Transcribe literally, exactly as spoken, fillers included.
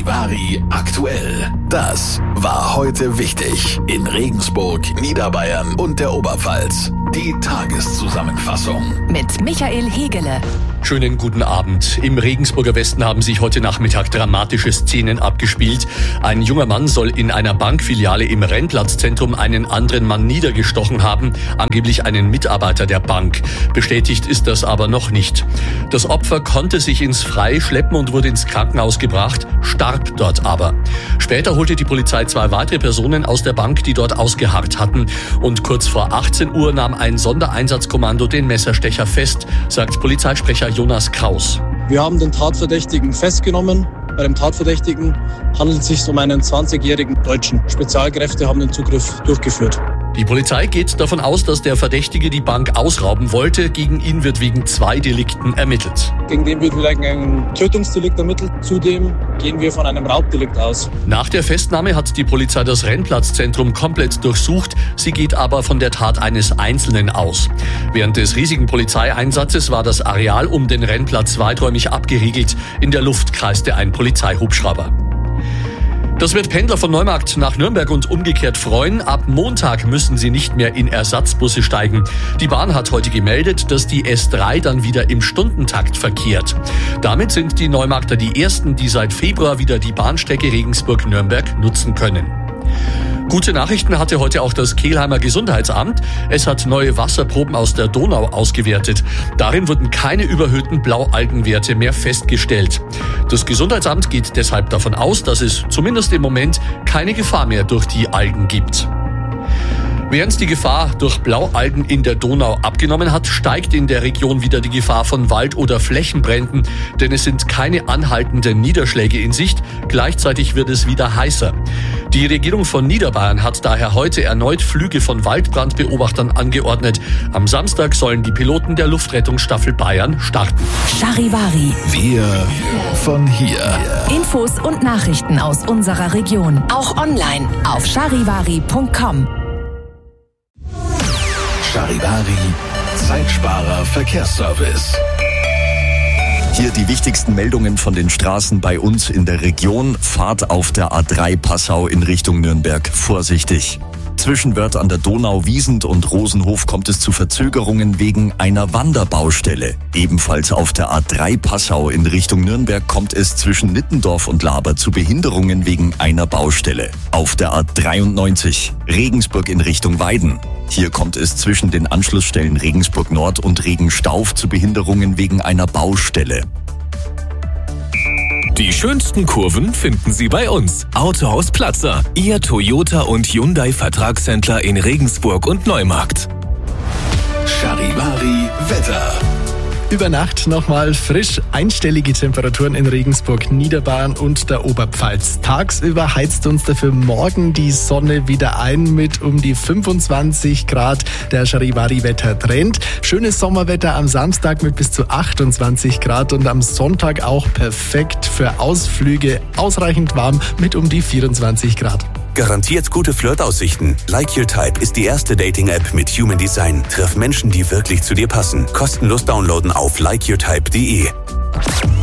Charivari aktuell. Das war heute wichtig in Regensburg, Niederbayern und der Oberpfalz. Die Tageszusammenfassung mit Michael Hegele. Schönen guten Abend. Im Regensburger Westen haben sich heute Nachmittag dramatische Szenen abgespielt. Ein junger Mann soll in einer Bankfiliale im Rennplatzzentrum einen anderen Mann niedergestochen haben, angeblich einen Mitarbeiter der Bank. Bestätigt ist das aber noch nicht. Das Opfer konnte sich ins Freie schleppen und wurde ins Krankenhaus gebracht, starb dort aber. Später holte die Polizei zwei weitere Personen aus der Bank, die dort ausgeharrt hatten. Und kurz vor achtzehn Uhr nahm ein Sondereinsatzkommando den Messerstecher fest, sagt Polizeisprecher Jonas Kraus. Wir haben den Tatverdächtigen festgenommen. Bei dem Tatverdächtigen handelt es sich um einen zwanzigjährigen Deutschen. Spezialkräfte haben den Zugriff durchgeführt. Die Polizei geht davon aus, dass der Verdächtige die Bank ausrauben wollte. Gegen ihn wird wegen zwei Delikten ermittelt. Gegen den wird vielleicht ein Tötungsdelikt ermittelt. Zudem gehen wir von einem Raubdelikt aus. Nach der Festnahme hat die Polizei das Rennplatzzentrum komplett durchsucht. Sie geht aber von der Tat eines Einzelnen aus. Während des riesigen Polizeieinsatzes war das Areal um den Rennplatz weiträumig abgeriegelt. In der Luft kreiste ein Polizeihubschrauber. Das wird Pendler von Neumarkt nach Nürnberg und umgekehrt freuen. Ab Montag müssen sie nicht mehr in Ersatzbusse steigen. Die Bahn hat heute gemeldet, dass die S drei dann wieder im Stundentakt verkehrt. Damit sind die Neumarkter die ersten, die seit Februar wieder die Bahnstrecke Regensburg-Nürnberg nutzen können. Gute Nachrichten hatte heute auch das Kelheimer Gesundheitsamt. Es hat neue Wasserproben aus der Donau ausgewertet. Darin wurden keine überhöhten Blaualgenwerte mehr festgestellt. Das Gesundheitsamt geht deshalb davon aus, dass es zumindest im Moment keine Gefahr mehr durch die Algen gibt. Während die Gefahr durch Blaualgen in der Donau abgenommen hat, steigt in der Region wieder die Gefahr von Wald- oder Flächenbränden, denn es sind keine anhaltenden Niederschläge in Sicht. Gleichzeitig wird es wieder heißer. Die Regierung von Niederbayern hat daher heute erneut Flüge von Waldbrandbeobachtern angeordnet. Am Samstag sollen die Piloten der Luftrettungsstaffel Bayern starten. Charivari. Wir von hier. Infos und Nachrichten aus unserer Region. Auch online auf charivari punkt com. Charivari, Zeitsparer Verkehrsservice. Hier die wichtigsten Meldungen von den Straßen bei uns in der Region. Fahrt auf der A drei Passau in Richtung Nürnberg vorsichtig. Zwischen Wörth an der Donau, Wiesent und Rosenhof kommt es zu Verzögerungen wegen einer Wanderbaustelle. Ebenfalls auf der A drei Passau in Richtung Nürnberg kommt es zwischen Nittendorf und Laber zu Behinderungen wegen einer Baustelle. Auf der A dreiundneunzig Regensburg in Richtung Weiden. Hier kommt es zwischen den Anschlussstellen Regensburg Nord und Regenstauf zu Behinderungen wegen einer Baustelle. Die schönsten Kurven finden Sie bei uns. Autohaus Platzer, Ihr Toyota und Hyundai Vertragshändler in Regensburg und Neumarkt. Charivari Wetter. Über Nacht nochmal frisch einstellige Temperaturen in Regensburg, Niederbayern und der Oberpfalz. Tagsüber heizt uns dafür morgen die Sonne wieder ein mit um die fünfundzwanzig Grad. Der Charivari-Wetter-Trend. Schönes Sommerwetter am Samstag mit bis zu achtundzwanzig Grad und am Sonntag auch perfekt für Ausflüge. Ausreichend warm mit um die vierundzwanzig Grad. Garantiert gute Flirtaussichten. Like Your Type ist die erste Dating-App mit Human Design. Triff Menschen, die wirklich zu dir passen. Kostenlos downloaden auf like your type punkt de.